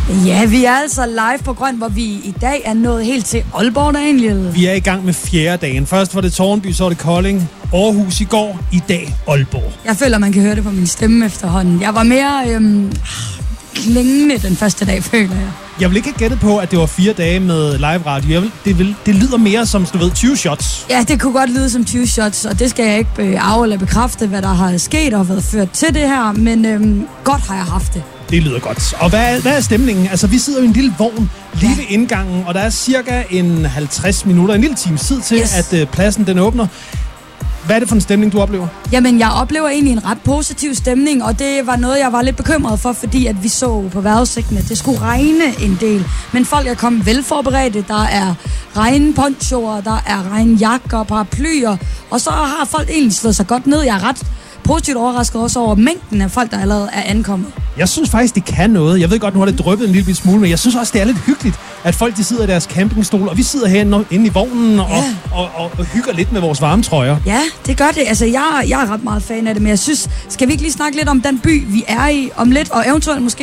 Ja, vi er altså live på Grøn, hvor vi i dag er nået helt til Aalborg, Daniel. Vi er i gang med 4. dagen. Først var det Tårnby, så var det Kolding, Aarhus i går, i dag Aalborg. Jeg føler, man kan høre det på min stemme efterhånden. Jeg var mere klingende den første dag, føler jeg. Jeg vil ikke have gættet på, at det var 4 dage med live radio. Det lyder mere som, du ved, 20 shots. Ja, det kunne godt lyde som 20 shots, og det skal jeg ikke af eller bekræfte, hvad der har sket og været ført til det her, men godt har jeg haft det. Det lyder godt. Og hvad er stemningen? Altså, vi sidder jo i en lille vogn lige ved indgangen, og der er cirka en 50 minutter, en lille times tid til, at pladsen den åbner. Hvad er det for en stemning, du oplever? Jamen, jeg oplever egentlig en ret positiv stemning, og det var noget, jeg var lidt bekymret for, fordi at vi så på vejrudsigten, at det skulle regne en del. Men folk er kommet velforberedte. Der er regnponchoer, der er regnjakker, paraplyer, og så har folk egentlig slået sig godt ned. Jeg er ret positivt overrasket også over mængden af folk, der allerede er ankommet. Jeg synes faktisk, det kan noget. Jeg ved godt, nu har det dryppet en lille smule, men jeg synes også, det er lidt hyggeligt, at folk de sidder i deres campingstol, og vi sidder herinde inde i vognen og hygger lidt med vores varmetrøjer. Ja, det gør det. Altså, jeg er ret meget fan af det, men jeg synes, skal vi ikke lige snakke lidt om den by, vi er i om lidt, og eventuelt måske